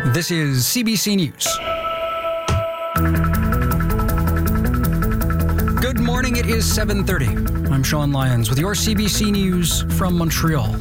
This is CBC News. Good morning, it is 7:30. I'm Sean Lyons with your CBC News from Montreal.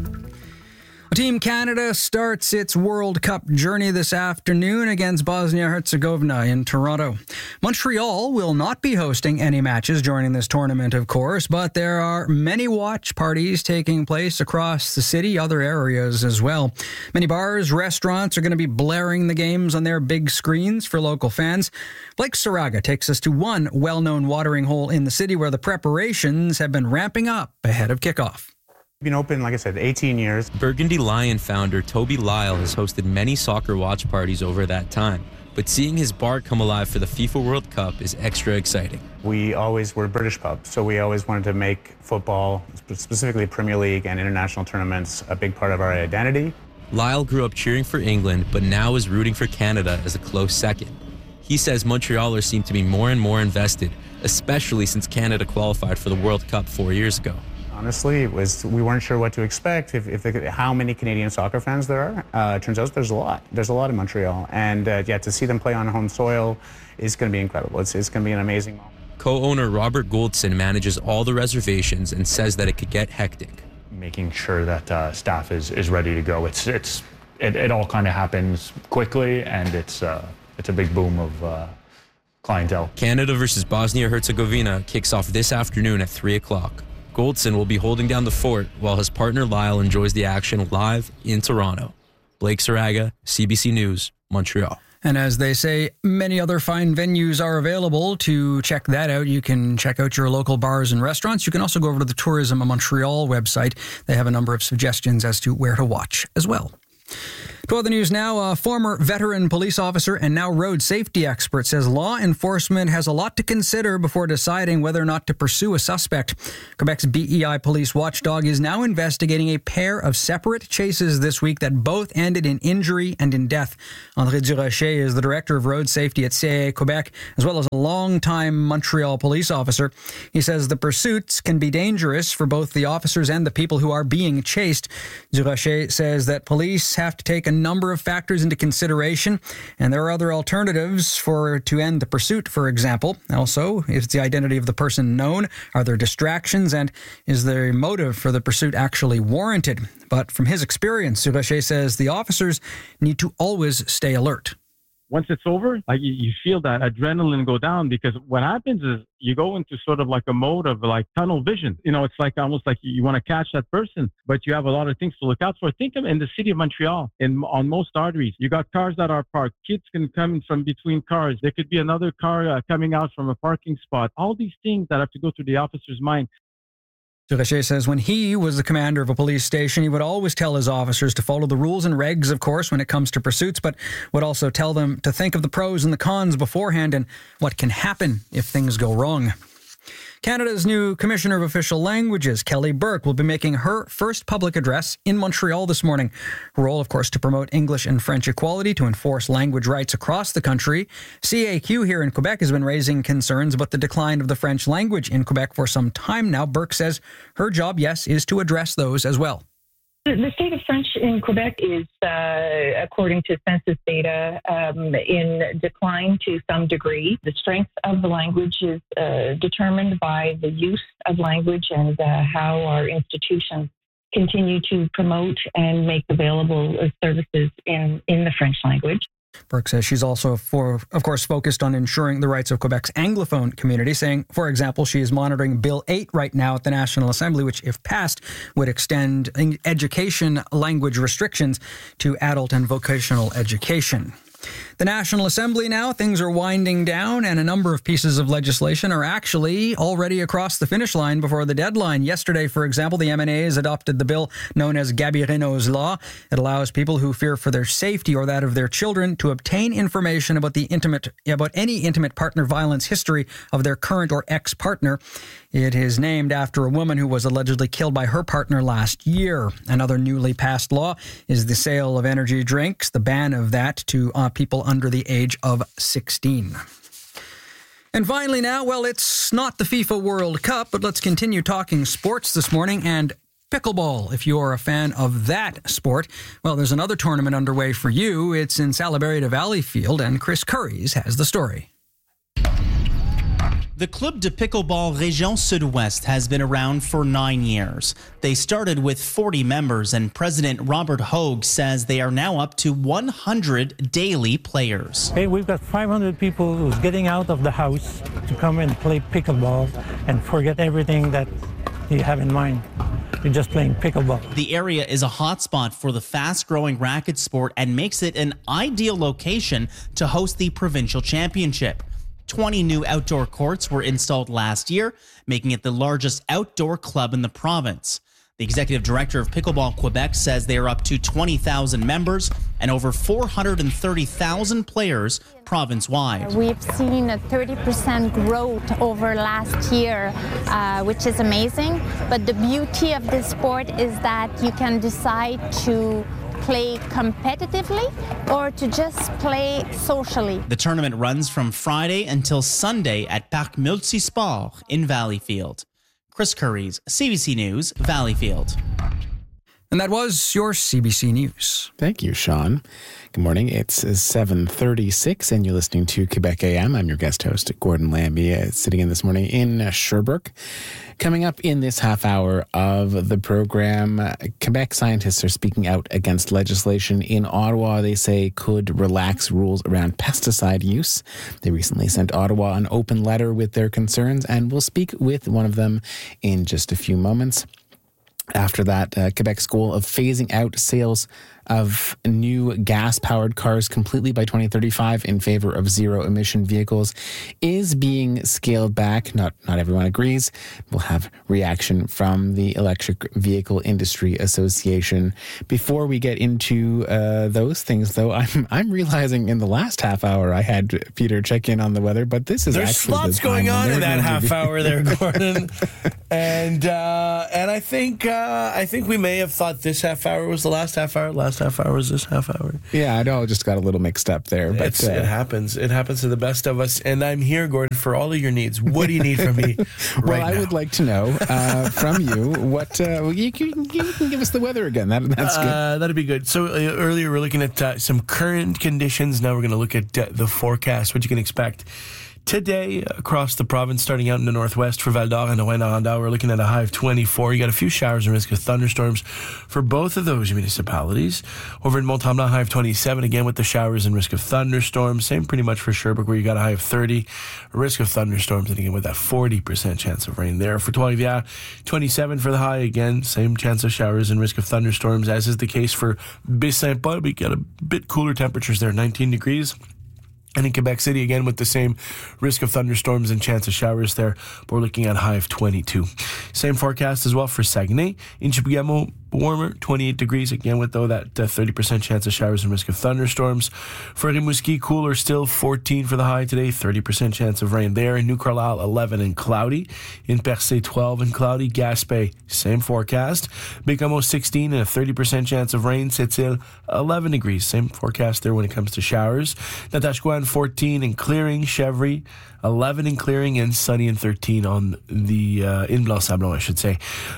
Team Canada starts its World Cup journey this afternoon against Bosnia-Herzegovina in Toronto. Montreal will not be hosting any matches during this tournament, of course, but there are many watch parties taking place across the city, other areas as well. Many bars, restaurants are going to be blaring the games on their big screens for local fans. Blake Saraga takes us to one well-known watering hole in the city where the preparations have been ramping up ahead of kickoff. Been open, like I said, 18 years. Burgundy Lion founder Toby Lyle has hosted many soccer watch parties over that time, but seeing his bar come alive for the FIFA World Cup is extra exciting. We always were a British pub, so we always wanted to make football, specifically Premier League and international tournaments, a big part of our identity. Lyle grew up cheering for England, but now is rooting for Canada as a close second. He says Montrealers seem to be more and more invested, especially since Canada qualified for the World Cup 4 years ago. Honestly, we weren't sure what to expect, how many Canadian soccer fans there are. Turns out there's a lot. There's a lot in Montreal. And to see them play on home soil is going to be incredible. It's going to be an amazing moment. Co-owner Robert Goldson manages all the reservations and says that it could get hectic. Making sure that staff is ready to go. It all kind of happens quickly, and it's a big boom of clientele. Canada versus Bosnia-Herzegovina kicks off this afternoon at 3 o'clock. Goldson will be holding down the fort while his partner Lyle enjoys the action live in Toronto. Blake Saraga, CBC News, Montreal. And as they say, many other fine venues are available. To check that out, you can check out your local bars and restaurants. You can also go over to the Tourism of Montreal website. They have a number of suggestions as to where to watch as well. To other news now, a former veteran police officer and now road safety expert says law enforcement has a lot to consider before deciding whether or not to pursue a suspect. Quebec's BEI police watchdog is now investigating a pair of separate chases this week that both ended in injury and in death. André Durocher is the director of road safety at CAA Quebec, as well as a long-time Montreal police officer. He says the pursuits can be dangerous for both the officers and the people who are being chased. Durocher says that police have to take a number of factors into consideration, and there are other alternatives to end the pursuit, for example. Also, is the identity of the person known? Are there distractions? And is their motive for the pursuit actually warranted? But from his experience, Durocher says the officers need to always stay alert. Once it's over, like you feel that adrenaline go down, because what happens is you go into sort of like a mode of like tunnel vision. You know, it's like almost like you want to catch that person, but you have a lot of things to look out for. Think of in the city of Montreal, on most arteries, you got cars that are parked. Kids can come in from between cars. There could be another car coming out from a parking spot. All these things that have to go through the officer's mind. Durocher says when he was the commander of a police station, he would always tell his officers to follow the rules and regs, of course, when it comes to pursuits, but would also tell them to think of the pros and the cons beforehand and what can happen if things go wrong. Canada's new Commissioner of Official Languages, Kelly Burke, will be making her first public address in Montreal this morning. Her role, of course, to promote English and French equality, to enforce language rights across the country. CAQ here in Quebec has been raising concerns about the decline of the French language in Quebec for some time now. Burke says her job, yes, is to address those as well. The state of French in Quebec is, according to census data, in decline to some degree. The strength of the language is determined by the use of language and how our institutions continue to promote and make available services in the French language. Burke says she's also, of course, focused on ensuring the rights of Quebec's Anglophone community, saying, for example, she is monitoring Bill 8 right now at the National Assembly, which, if passed, would extend education language restrictions to adult and vocational education. The National Assembly now, things are winding down, and a number of pieces of legislation are actually already across the finish line before the deadline. Yesterday, for example, the MNAs adopted the bill known as Gabi Renault's Law. It allows people who fear for their safety or that of their children to obtain information about any intimate partner violence history of their current or ex-partner. It is named after a woman who was allegedly killed by her partner last year. Another newly passed law is the sale of energy drinks, the ban of that to people under the age of 16. And finally now, well, it's not the FIFA World Cup, but let's continue talking sports this morning. And Pickleball, if you're a fan of that sport. Well, there's another tournament underway for you. It's in Salaberry to Valleyfield, and Chris Curries has the story. The Club de Pickleball Région Sud-Ouest has been around for 9 years. They started with 40 members, and President Robert Hogue says they are now up to 100 daily players. Hey, we've got 500 people who's getting out of the house to come and play pickleball and forget everything that you have in mind. You're just playing pickleball. The area is a hotspot for the fast-growing racket sport and makes it an ideal location to host the provincial championship. 20 new outdoor courts were installed last year, making it the largest outdoor club in the province. The executive director of Pickleball Quebec says they are up to 20,000 members and over 430,000 players province-wide. We've seen a 30% growth over last year, which is amazing. But the beauty of this sport is that you can decide to play competitively or to just play socially. The tournament runs from Friday until Sunday at Parc Multisport in Valleyfield. Chris Curries, CBC News, Valleyfield. And that was your CBC News. Thank you, Sean. Good morning. It's 7:36, and you're listening to Quebec AM. I'm your guest host, Gordon Lambie, sitting in this morning in Sherbrooke. Coming up in this half hour of the program, Quebec scientists are speaking out against legislation in Ottawa they say could relax rules around pesticide use. They recently sent Ottawa an open letter with their concerns, and we'll speak with one of them in just a few moments. After that, Quebec's goal of phasing out sales of new gas-powered cars completely by 2035 in favor of zero-emission vehicles is being scaled back. Not everyone agrees. We'll have reaction from the Electric Vehicle Industry Association. Before we get into those things, though, I'm realizing in the last half hour I had Peter check in on the weather, but this is there's actually lots going on in that half hour there, Gordon. and I think we may have thought this half hour was the last half hour. Last half hour was this half hour. Yeah, I know. I just got a little mixed up there. But it happens. It happens to the best of us. And I'm here, Gordon, for all of your needs. What do you need from me right now? I would like to know from you what you can give us the weather again. That's good. That'd be good. So earlier we're looking at some current conditions. Now we're going to look at the forecast, what you can expect. Today, across the province, starting out in the northwest for Val-d'Or and Rouyn-Noranda, we're looking at a high of 24. You got a few showers and risk of thunderstorms for both of those municipalities. Over in Mont-Tremblant, high of 27, again with the showers and risk of thunderstorms. Same pretty much for Sherbrooke, where you got a high of 30. Risk of thunderstorms, and again with that 40% chance of rain there. For Trois-Rivières, 27 for the high. Again, same chance of showers and risk of thunderstorms, as is the case for Baie-Saint-Paul. We got a bit cooler temperatures there, 19 degrees. And in Quebec City, again, with the same risk of thunderstorms and chance of showers there, we're looking at a high of 22. Same forecast as well for Saguenay. In Chibougamau, warmer, 28 degrees, again with, though, that 30% chance of showers and risk of thunderstorms. For Rimouski, cooler still, 14 for the high today, 30% chance of rain there. In New Carlisle, 11 and cloudy. In Percé, 12 and cloudy. Gaspé, same forecast. Bécamo, 16 and a 30% chance of rain. Sept-Îles, 11 degrees, same forecast there when it comes to showers. Natashquan, 14 and clearing. Chevry, 11 and clearing, and sunny and 13 on the in Blanc-Sablon, I should say.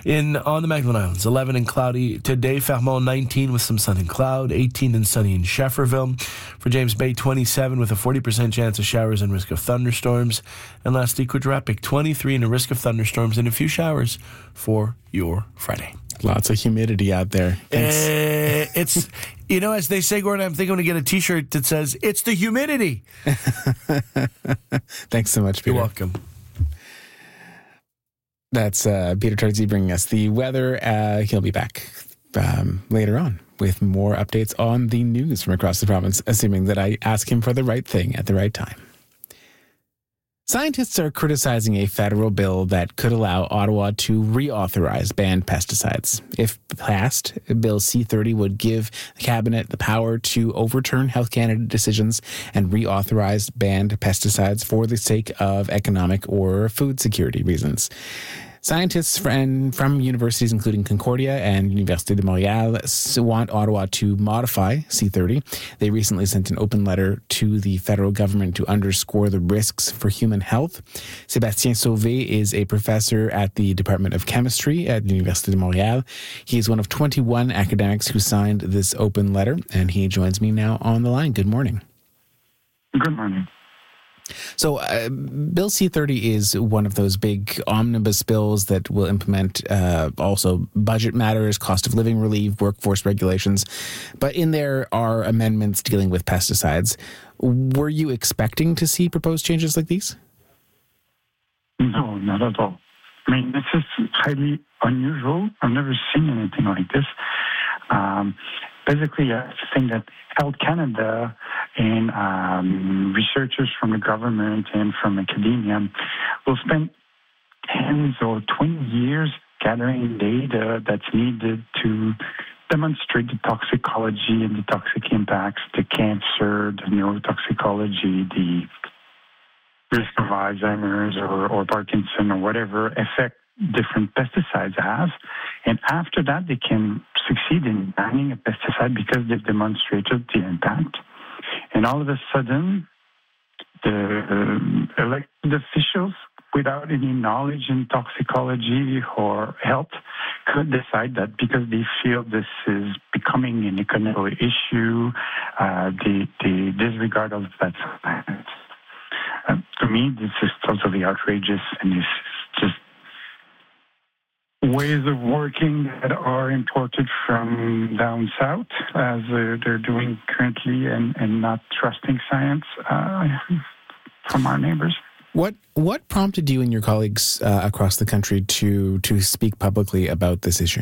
On the Magdalen Islands, 11 and cloudy today. Fermont, 19 with some sun and cloud, 18 and sunny in Shefferville. For James Bay, 27 with a 40% chance of showers and risk of thunderstorms. And lastly, Quadrapic, 23 and a risk of thunderstorms and a few showers for your Friday. Lots of humidity out there. It's, as they say, Gordon, I'm thinking I'm going to get a T-shirt that says, "It's the humidity." Thanks so much, Peter. You're welcome. That's Peter Tarzi bringing us the weather. He'll be back later on with more updates on the news from across the province, assuming that I ask him for the right thing at the right time. Scientists are criticizing a federal bill that could allow Ottawa to reauthorize banned pesticides. If passed, Bill C-30 would give the cabinet the power to overturn Health Canada decisions and reauthorize banned pesticides for the sake of economic or food security reasons. Scientists from universities including Concordia and Université de Montréal want Ottawa to modify C30. They recently sent an open letter to the federal government to underscore the risks for human health. Sébastien Sauvé is a professor at the Department of Chemistry at Université de Montréal. He is one of 21 academics who signed this open letter, and he joins me now on the line. Good morning. Good morning. So Bill C-30 is one of those big omnibus bills that will implement also budget matters, cost of living relief, workforce regulations. But in there are amendments dealing with pesticides. Were you expecting to see proposed changes like these? No, not at all. I mean, this is highly unusual. I've never seen anything like this. Basically, I think that Health Canada and researchers from the government and from academia will spend 10 or 20 years gathering data that's needed to demonstrate the toxicology and the toxic impacts, the cancer, the neurotoxicology, the risk of Alzheimer's or Parkinson or whatever effect different pesticides have. And after that, they can succeed in banning a pesticide because they've demonstrated the impact. And all of a sudden, the elected officials, without any knowledge in toxicology or health, could decide that because they feel this is becoming an economic issue, they disregard all of that science. To me, this is totally outrageous, and it's just ways of working that are imported from down south, as they're doing currently, and not trusting science from our neighbors. What prompted you and your colleagues across the country to speak publicly about this issue?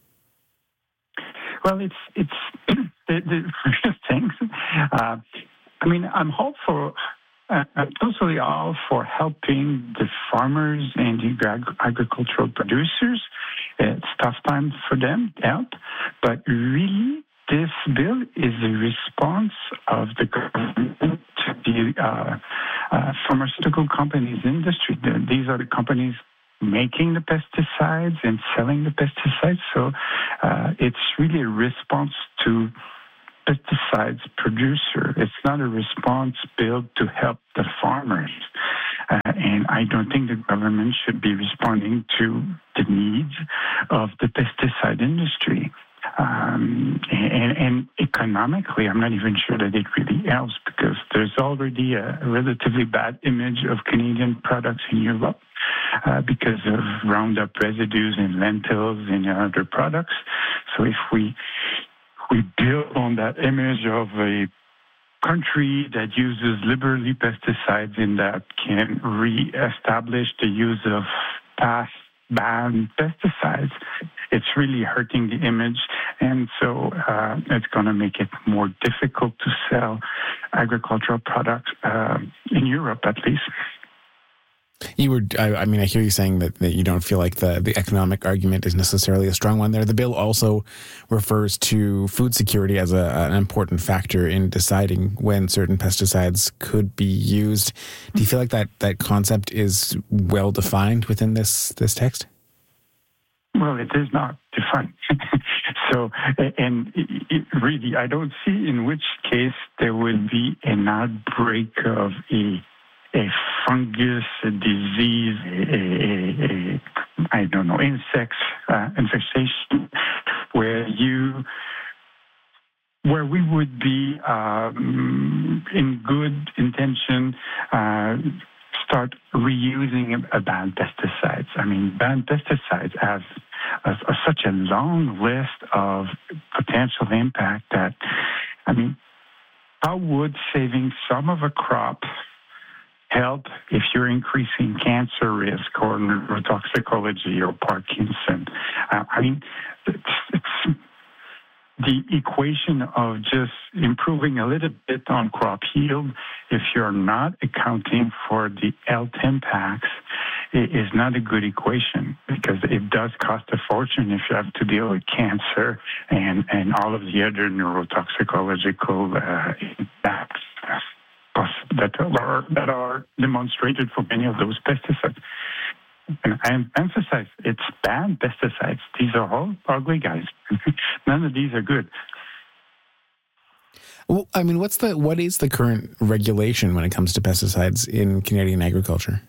Well, it's the first things. I mean, I'm hopeful. I'm totally all for helping the farmers and the agricultural producers. It's tough times for them, help. But really, this bill is a response of the government to the pharmaceutical companies industry. These are the companies making the pesticides and selling the pesticides. So it's really a response to pesticides producer. It's not a response bill to help the farmers. And I don't think the government should be responding to the needs of the pesticide industry. And economically, I'm not even sure that it really helps because there's already a relatively bad image of Canadian products in Europe because of Roundup residues in lentils and other products. So if we build on that image of a country that uses liberally pesticides and that can re-establish the use of past banned pesticides, it's really hurting the image. And so it's going to make it more difficult to sell agricultural products in Europe, at least. I hear you saying that you don't feel like the economic argument is necessarily a strong one there. The bill also refers to food security as an important factor in deciding when certain pesticides could be used. Do you feel like that concept is well defined within this text? Well, it is not defined. So, and really, I don't see in which case there would be an outbreak of a fungus, a disease, insects, infestation, where we would be in good intention start reusing banned pesticides. I mean, banned pesticides have such a long list of potential impact that, I mean, how would saving some of a crop help if you're increasing cancer risk or neurotoxicology or Parkinson? I mean, it's the equation of just improving a little bit on crop yield, if you're not accounting for the health impacts, it is not a good equation because it does cost a fortune if you have to deal with cancer and all of the other neurotoxicological impacts that are demonstrated for many of those pesticides. and I emphasize, it's banned pesticides. These are all ugly guys. None of these are good. Well, I mean, what is the current regulation when it comes to pesticides in Canadian agriculture?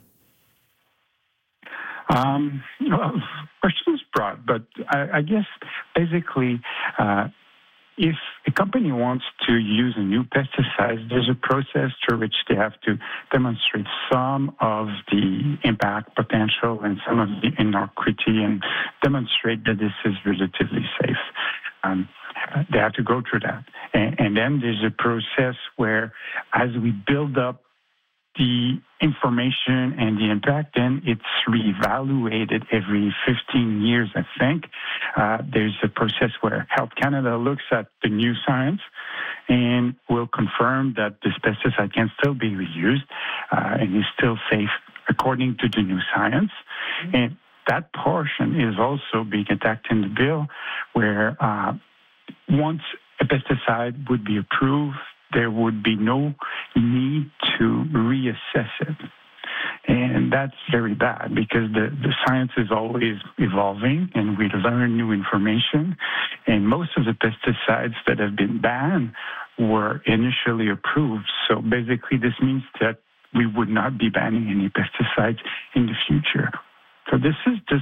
Questions broad, but I guess basically, if a company wants to use a new pesticide, there's a process through which they have to demonstrate some of the impact potential and some of the inocuity and demonstrate that this is relatively safe. They have to go through that. And then there's a process where as we build up the information and the impact, then it's reevaluated every 15 years, I think. There's a process where Health Canada looks at the new science and will confirm that this pesticide can still be reused and is still safe according to the new science. And that portion is also being attacked in the bill, where once a pesticide would be approved, there would be no need to reassess it. And that's very bad because the science is always evolving and we learn new information. And most of the pesticides that have been banned were initially approved. So basically this means that we would not be banning any pesticides in the future. So this is just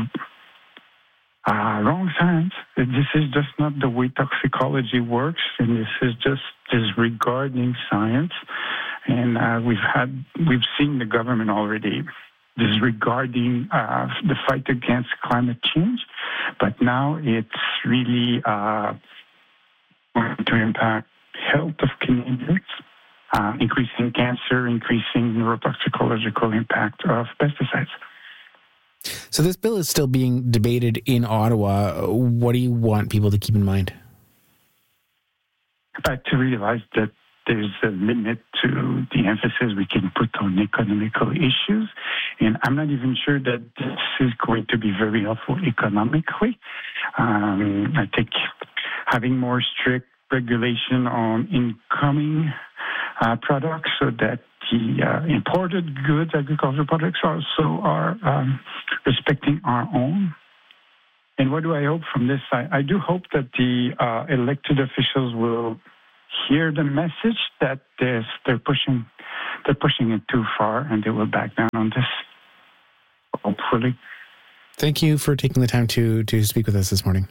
wrong science. This is just not the way toxicology works, and this is just disregarding science. And we've seen the government already disregarding the fight against climate change, but now it's really going to impact health of Canadians, increasing cancer, increasing neurotoxicological impact of pesticides. So this bill is still being debated in Ottawa. What do you want people to keep in mind? To realize that there's a limit to the emphasis we can put on economical issues. And I'm not even sure that this is going to be very helpful economically. I think having more strict regulation on incoming products so that the imported goods, agricultural products, also are respecting our own. And what do I hope from this? I do hope that the elected officials will hear the message that they're pushing it too far, and they will back down on this, hopefully. Thank you for taking the time to speak with us this morning.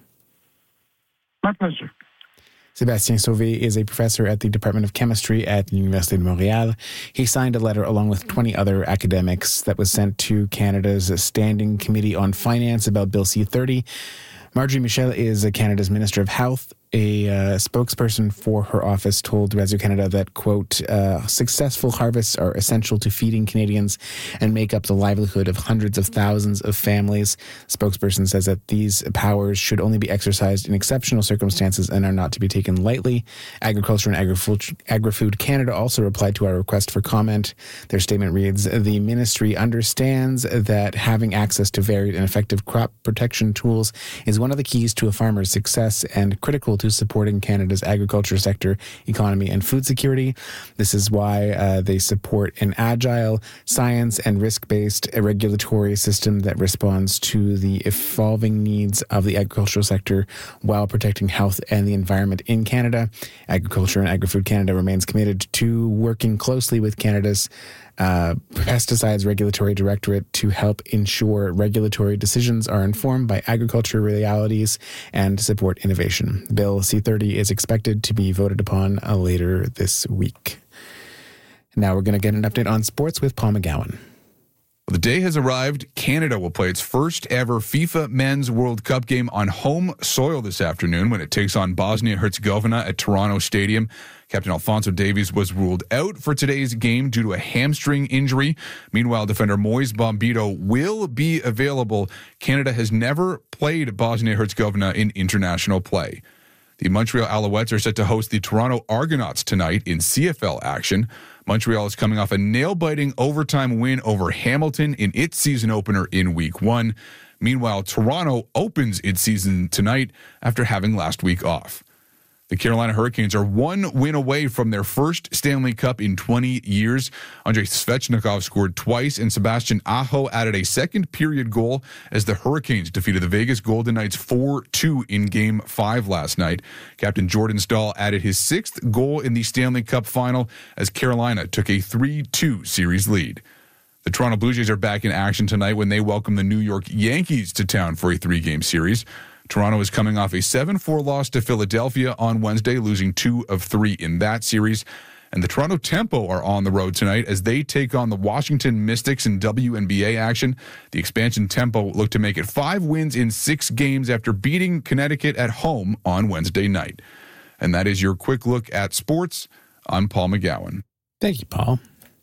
My pleasure. Sébastien Sauvé is a professor at the Department of Chemistry at the Université de Montréal. He signed a letter along with 20 other academics that was sent to Canada's Standing Committee on Finance about Bill C-30. Marjorie Michel is Canada's Minister of Health. A spokesperson for her office told Radio-Canada that, quote, successful harvests are essential to feeding Canadians and make up the livelihood of hundreds of thousands of families. Spokesperson says that these powers should only be exercised in exceptional circumstances and are not to be taken lightly. Agriculture and Agri-Food Canada also replied to our request for comment. Their statement reads, the ministry understands that having access to varied and effective crop protection tools is one of the keys to a farmer's success and critical to supporting Canada's agriculture sector, economy, and food security. This is why they support an agile, science and risk-based regulatory system that responds to the evolving needs of the agricultural sector while protecting health and the environment in Canada. Agriculture and Agri-Food Canada remains committed to working closely with Canada's Pesticides Regulatory Directorate to help ensure regulatory decisions are informed by agriculture realities and support innovation. Bill C-30 is expected to be voted upon later this week. Now we're going to get an update on sports with Paul McGowan. The day has arrived. Canada will play its first ever FIFA Men's World Cup game on home soil this afternoon when it takes on Bosnia-Herzegovina at Toronto Stadium. Captain Alphonso Davies was ruled out for today's game due to a hamstring injury. Meanwhile, defender Moise Bombito will be available. Canada has never played Bosnia-Herzegovina in international play. The Montreal Alouettes are set to host the Toronto Argonauts tonight in CFL action. Montreal is coming off a nail-biting overtime win over Hamilton in its season opener in Week 1. Meanwhile, Toronto opens its season tonight after having last week off. The Carolina Hurricanes are one win away from their first Stanley Cup in 20 years. Andrei Svechnikov scored twice, and Sebastian Aho added a second period goal as the Hurricanes defeated the Vegas Golden Knights 4-2 in Game 5 last night. Captain Jordan Staal added his sixth goal in the Stanley Cup final as Carolina took a 3-2 series lead. The Toronto Blue Jays are back in action tonight when they welcome the New York Yankees to town for a 3-game series. Toronto is coming off a 7-4 loss to Philadelphia on Wednesday, losing 2 of 3 in that series. And the Toronto Tempo are on the road tonight as they take on the Washington Mystics in WNBA action. The expansion Tempo look to make it 5 wins in 6 games after beating Connecticut at home on Wednesday night. And that is your quick look at sports. I'm Paul McGowan. Thank you, Paul.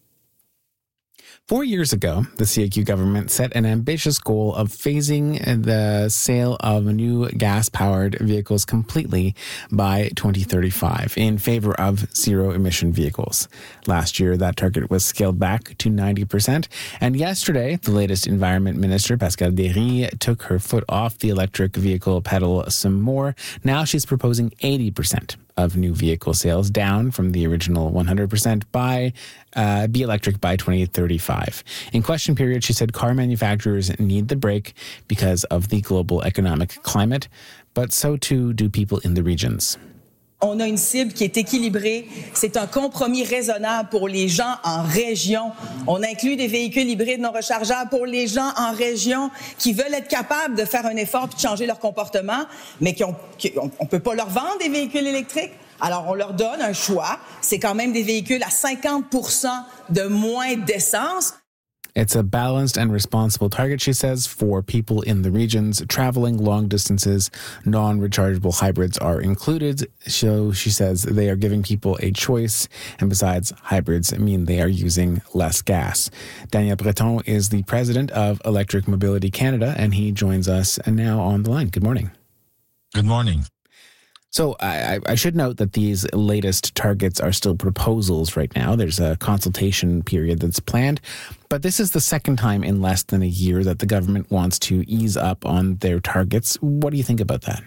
4 years ago, the CAQ government set an ambitious goal of phasing the sale of new gas-powered vehicles completely by 2035 in favor of zero-emission vehicles. Last year, that target was scaled back to 90%, and yesterday, the latest Environment Minister, Pascale Derry, took her foot off the electric vehicle pedal some more. Now she's proposing 80% of new vehicle sales, down from the original 100% be electric by 2035. In question period, she said car manufacturers need the break because of the global economic climate, but so too do people in the regions. On a une cible qui est équilibrée. C'est un compromis raisonnable pour les gens en région. On inclut des véhicules hybrides non rechargeables pour les gens en région qui veulent être capables de faire un effort puis de changer leur comportement, mais on ne peut pas leur vendre des véhicules électriques. Alors, on leur donne un choix. C'est quand même des véhicules à 50% de moins d'essence. It's a balanced and responsible target, she says, for people in the regions traveling long distances. Non-rechargeable hybrids are included. So she says they are giving people a choice. And besides, hybrids mean they are using less gas. Daniel Breton is the president of Electric Mobility Canada, and he joins us now on the line. Good morning. Good morning. So I should note that these latest targets are still proposals right now. There's a consultation period that's planned, but this is the second time in less than a year that the government wants to ease up on their targets. What do you think about that?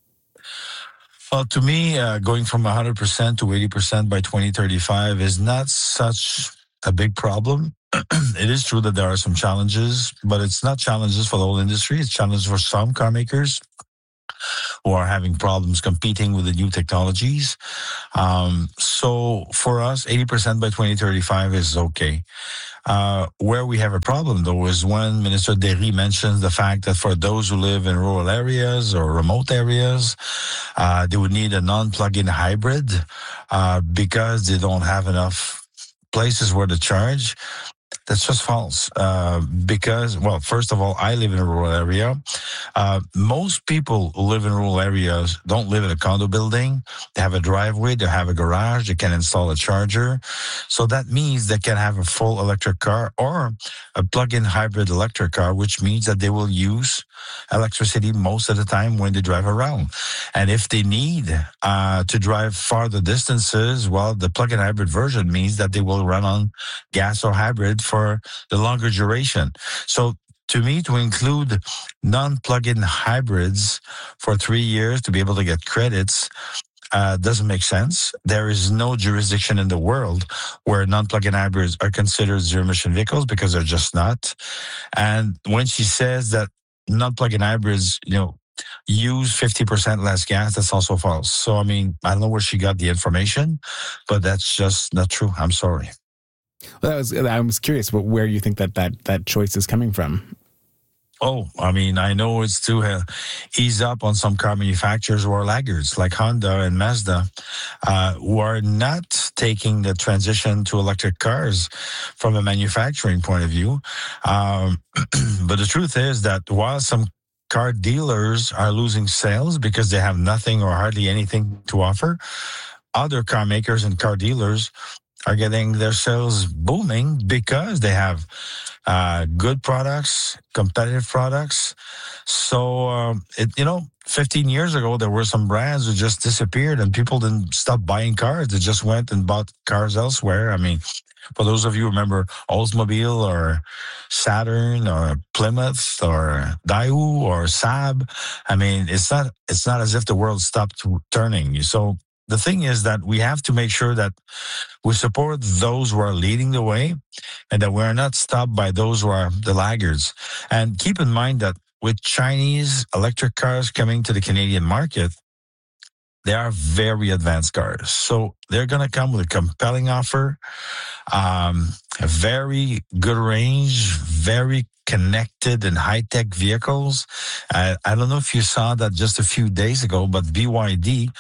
Well, to me, going from 100% to 80% by 2035 is not such a big problem. It is true that there are some challenges, but it's not challenges for the whole industry. It's challenges for some car makers who are having problems competing with the new technologies. So for us, 80% by 2035 is okay. Where we have a problem, though, is when Minister Derry mentions the fact that for those who live in rural areas or remote areas, they would need a non-plug-in hybrid because they don't have enough places where to charge. That's just false. Because, well, first of all, I live in a rural area. Most people who live in rural areas don't live in a condo building. They have a driveway, they have a garage, they can install a charger. So that means they can have a full electric car or a plug-in hybrid electric car, which means that they will use electricity most of the time when they drive around. And if they need to drive farther distances, well, the plug-in hybrid version means that they will run on gas or hybrid for the longer duration. So to me, to include non-plug-in hybrids for 3 years to be able to get credits doesn't make sense. There is no jurisdiction in the world where non-plug-in hybrids are considered zero-emission vehicles because they're just not. And when she says that non-plug-in hybrids, use 50% less gas, that's also false. So, I mean, I don't know where she got the information, but that's just not true. I'm sorry. Well, I was curious about where you think that choice is coming from. Oh, I mean, I know it's to ease up on some car manufacturers who are laggards, like Honda and Mazda, who are not taking the transition to electric cars from a manufacturing point of view. But the truth is that while some car dealers are losing sales because they have nothing or hardly anything to offer, other car makers and car dealers are getting their sales booming because they have good products, competitive products. So, 15 years ago, there were some brands who just disappeared and people didn't stop buying cars. They just went and bought cars elsewhere. I mean, for those of you who remember Oldsmobile or Saturn or Plymouth or Daewoo or Saab, I mean, it's not as if the world stopped turning. So the thing is that we have to make sure that we support those who are leading the way and that we're not stopped by those who are the laggards. And keep in mind that with Chinese electric cars coming to the Canadian market, they are very advanced cars. So they're going to come with a compelling offer, a very good range, very connected and high-tech vehicles. I don't know if you saw that just a few days ago, but BYD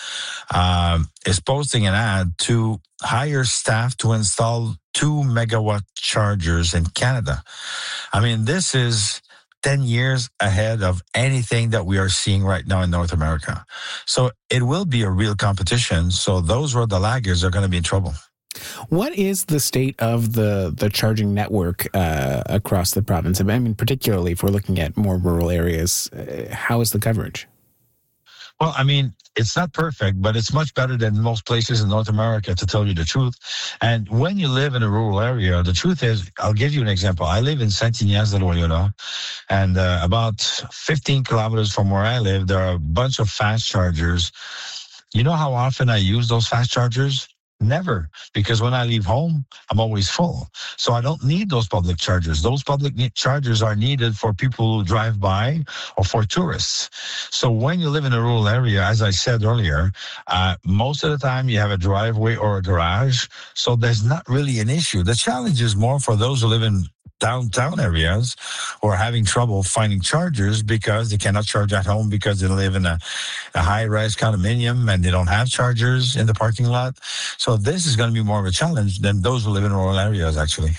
is posting an ad to hire staff to install 2-megawatt chargers in Canada. I mean, this is 10 years ahead of anything that we are seeing right now in North America. So it will be a real competition. So those who are the laggards are going to be in trouble. What is the state of the charging network across the province? I mean, particularly if we're looking at more rural areas, how is the coverage? Well, I mean, it's not perfect, but it's much better than most places in North America, to tell you the truth. And when you live in a rural area, the truth is, I'll give you an example. I live in Saint-Ignace-de-Loyola, and about 15 kilometers from where I live, there are a bunch of fast chargers. You know how often I use those fast chargers? Never, because when I leave home, I'm always full. So I don't need those public chargers. Those public chargers are needed for people who drive by or for tourists. So when you live in a rural area, as I said earlier, most of the time you have a driveway or a garage. So there's not really an issue. The challenge is more for those who live in downtown areas who are having trouble finding chargers because they cannot charge at home because they live in a high-rise condominium and they don't have chargers in the parking lot. So this is going to be more of a challenge than those who live in rural areas, actually.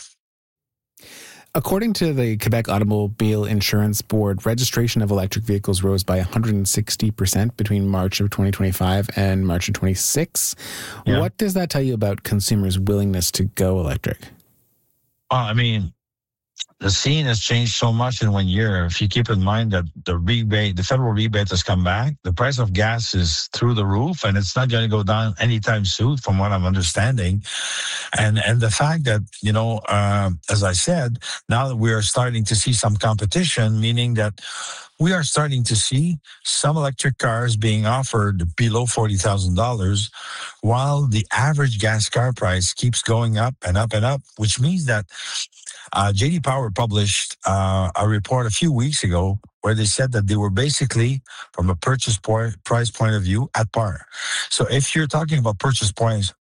According to the Quebec Automobile Insurance Board, registration of electric vehicles rose by 160% between March of 2025 and March of 26. Yeah. What does that tell you about consumers' willingness to go electric? Well, I mean, the scene has changed so much in 1 year. If you keep in mind that the federal rebate has come back, the price of gas is through the roof, and it's not going to go down anytime soon, from what I'm understanding. And the fact that, you know, as I said, now that we are starting to see some competition, meaning that we are starting to see some electric cars being offered below $40,000, while the average gas car price keeps going up and up and up, which means that J.D. Power published a report a few weeks ago where they said that they were basically, from a purchase price point of view, at par. So if you're talking about purchase price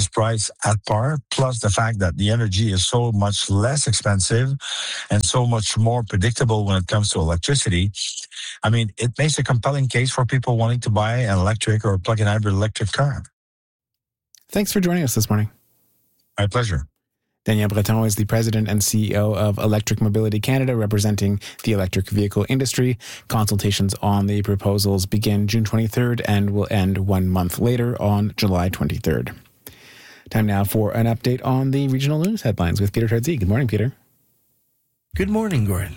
at par, plus the fact that the energy is so much less expensive and so much more predictable when it comes to electricity, I mean, it makes a compelling case for people wanting to buy an electric or a plug-in hybrid electric car. Thanks for joining us this morning. My pleasure. Daniel Breton is the president and CEO of Electric Mobility Canada, representing the electric vehicle industry. Consultations on the proposals begin June 23rd and will end 1 month later on July 23rd. Time now for an update on the regional news headlines with Peter Tardzee. Good morning, Peter. Good morning, Gordon.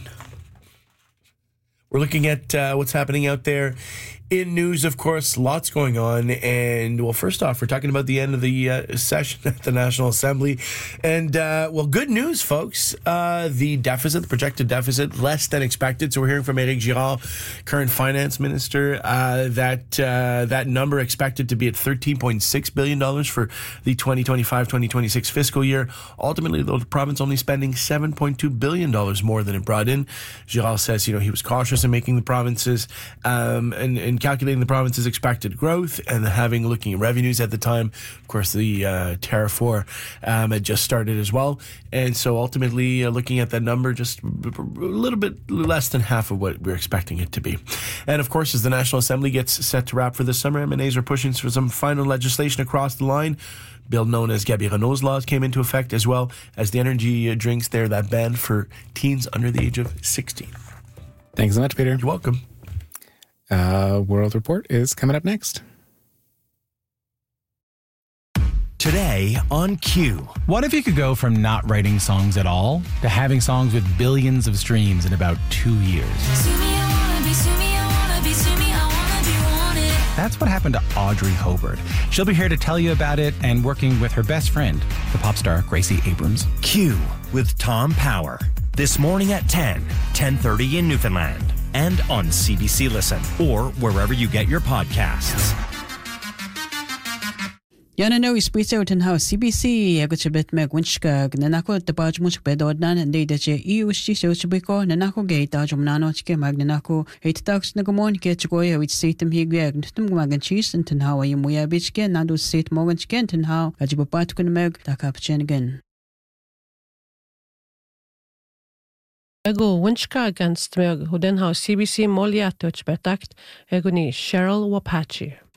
We're looking at what's happening out there in news, of course, lots going on. And, well, first off, we're talking about the end of the session at the National Assembly. And, well, good news, folks. The projected deficit, less than expected. So we're hearing from Éric Girard, current finance minister, that number expected to be at $13.6 billion for the 2025-2026 fiscal year. Ultimately, though, the province only spending $7.2 billion more than it brought in. Girard says, you know, he was cautious in making the provinces and calculating the province's expected growth and looking at revenues at the time. Of course, the tariff war had just started as well. And so ultimately, looking at that number, just a little bit less than half of what we're expecting it to be. And of course, as the National Assembly gets set to wrap for the summer, MNAs are pushing for some final legislation across the line. Bill known as Gabi Renault's laws came into effect, as well as the energy drinks there that banned for teens under the age of 16. Thanks so much, Peter. You're welcome. World Report is coming up next. Today on Q. What if you could go from not writing songs at all to having songs with billions of streams in about 2 years? That's what happened to Audrey Hobart. She'll be here to tell you about it and working with her best friend, the pop star Gracie Abrams. Q with Tom Power. This morning at 10:30 in Newfoundland. And on CBC Listen or wherever you get your podcasts. Yana no isprito tin house CBC agutibit meg winchka nanako the barge much bedodnan and they that you so chibiko nanako gate ajumnano chike magnanako 8,000 nagamon ke chgoya which seatem higag tum magan cheese and tin how you muya bichke nando seat morgan chicken tin how ajibat kun meg takapchen again. Ego winchka against meg who then how CBC moliato chbetakt eguni Cheryl Wapachi.